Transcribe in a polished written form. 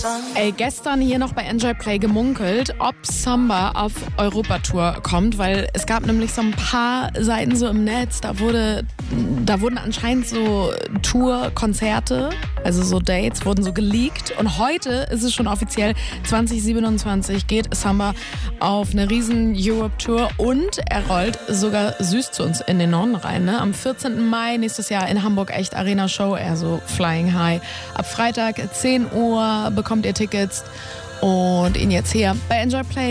Ey, gestern hier noch bei Enjoy Play gemunkelt, ob Samba auf Europatour kommt, weil es gab nämlich so ein paar Seiten so im Netz, da wurden anscheinend so Tour-Konzerte, also so Dates, wurden so geleakt und heute ist es schon offiziell, 2027 geht Samba auf eine riesen Europe-Tour und er rollt sogar süß zu uns in den Norden rein. Ne? Am 14. Mai nächstes Jahr in Hamburg echt Arena-Show, eher so Flying High. Ab Freitag 10 Uhr bekommt ihr Tickets und ihn jetzt hier bei Enjoy Play.